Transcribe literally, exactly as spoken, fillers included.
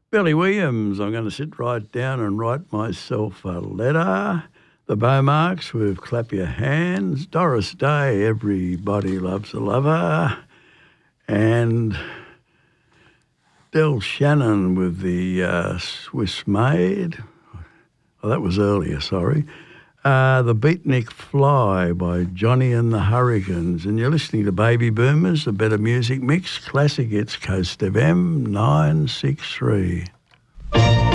Billy Williams, I'm going to sit right down and write myself a letter. The Beaumarks with Clap Your Hands. Doris Day, Everybody Loves a Lover. And Del Shannon with the uh, Swiss Maid. Oh, that was earlier, sorry. Uh, the Beatnik Fly by Johnny and the Hurricanes. And you're listening to Baby Boomers, a better music mix. Classic, it's Coast F M nine six three.